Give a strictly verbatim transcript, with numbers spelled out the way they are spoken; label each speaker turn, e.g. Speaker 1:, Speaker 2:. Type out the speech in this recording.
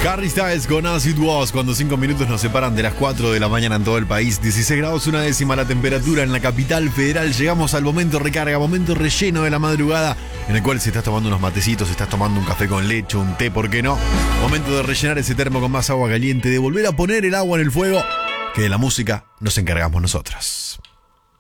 Speaker 1: Harry Styles con As It Was, cuando cinco minutos nos separan de las cuatro de la mañana en todo el país. dieciséis grados, una décima la temperatura en la capital federal. Llegamos al momento recarga, momento relleno de la madrugada, en el cual si estás tomando unos matecitos, estás tomando un café con leche, un té, ¿por qué no? Momento de rellenar ese termo con más agua caliente, de volver a poner el agua en el fuego, que de la música nos encargamos nosotros.